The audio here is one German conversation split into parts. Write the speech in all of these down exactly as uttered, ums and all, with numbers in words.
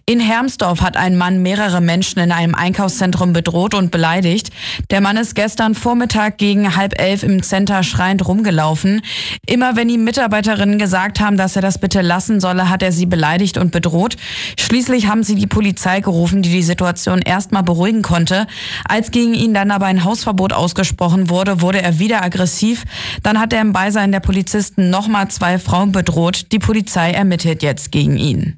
In Hermsdorf hat ein Mann mehrere Menschen in einem Einkaufszentrum bedroht und beleidigt. Der Mann ist gestern Vormittag gegen halb elf im Center schreiend rumgelaufen. Immer wenn ihm Mitarbeiterinnen gesagt haben, dass er das bitte lassen solle, hat er sie beleidigt und bedroht. Schließlich haben sie die Polizei gerufen, die die Situation erstmal beruhigen konnte. Als gegen ihn dann aber ein Hausverbot ausgesprochen wurde, wurde er wieder aggressiv. Dann hat er im Beisein der Polizisten nochmal zwei Frauen bedroht. Die Polizei ermittelt jetzt gegen ihn.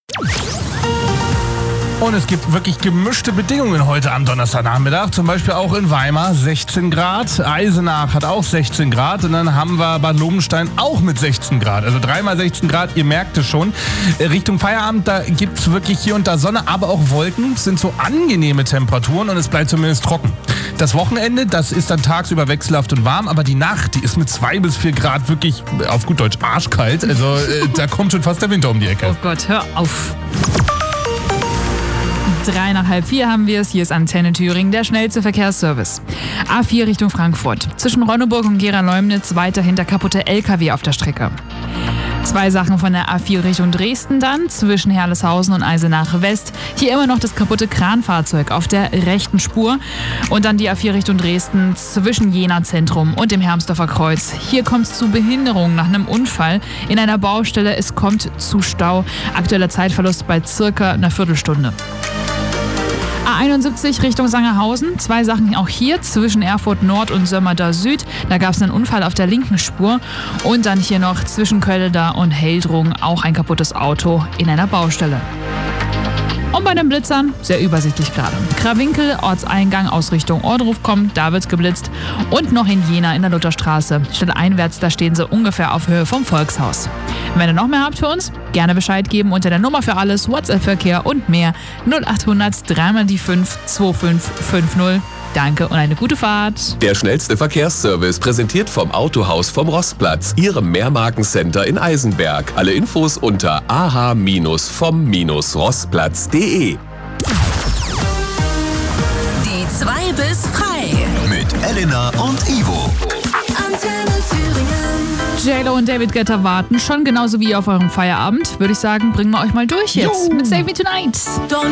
Und es gibt wirklich gemischte Bedingungen heute am Donnerstagnachmittag. Zum Beispiel auch in Weimar sechzehn Grad. Eisenach hat auch sechzehn Grad. Und dann haben wir Bad Lobenstein auch mit sechzehn Grad. Also dreimal sechzehn Grad, ihr merkt es schon. Richtung Feierabend, da gibt es wirklich hier und da Sonne, aber auch Wolken. Es sind so angenehme Temperaturen und es bleibt zumindest trocken. Das Wochenende, das ist dann tagsüber wechselhaft und warm, aber die Nacht, die ist mit zwei bis vier Grad wirklich, auf gut Deutsch, arschkalt. Also äh, da kommt schon fast der Winter um die Ecke. Oh Gott, hör auf. Drei nach halb vier haben wir es. Hier ist Antenne Thüringen, der schnellste Verkehrsservice. A vier Richtung Frankfurt. Zwischen Ronneburg und Gera-Leumnitz weiterhin der kaputte L K W auf der Strecke. Zwei Sachen von der A vier Richtung Dresden dann, zwischen Herleshausen und Eisenach West. Hier immer noch das kaputte Kranfahrzeug auf der rechten Spur. Und dann die A vier Richtung Dresden zwischen Jena Zentrum und dem Hermsdorfer Kreuz. Hier kommt es zu Behinderungen nach einem Unfall in einer Baustelle. Es kommt zu Stau. Aktueller Zeitverlust bei circa einer Viertelstunde. A einundsiebzig Richtung Sangerhausen. Zwei Sachen auch hier zwischen Erfurt Nord und Sömmerda Süd. Da gab es einen Unfall auf der linken Spur. Und dann hier noch zwischen Kölleda und Heldrung auch ein kaputtes Auto in einer Baustelle. Und bei den Blitzern, sehr übersichtlich gerade. Krawinkel, Ortseingang aus Richtung Ohrdruf kommt, da wird's geblitzt. Und noch in Jena in der Lutherstraße. Stadteinwärts, da stehen sie ungefähr auf Höhe vom Volkshaus. Wenn ihr noch mehr habt für uns, gerne Bescheid geben unter der Nummer für alles, WhatsApp-Verkehr und mehr null achthundert dreimal die fünf zwei fünf fünf null. Danke und eine gute Fahrt. Der schnellste Verkehrsservice, präsentiert vom Autohaus vom Rostplatz, Ihrem Mehrmarkencenter in Eisenberg. Alle Infos unter a h vom rostplatz punkt de. Die zwei bis frei. Mit Elena und Ivo. Antenne Thüringen. J-Lo und David Guetta warten, schon genauso wie ihr auf eurem Feierabend. Würde ich sagen, bringen wir euch mal durch jetzt Jo. mit Save Me Tonight. Don't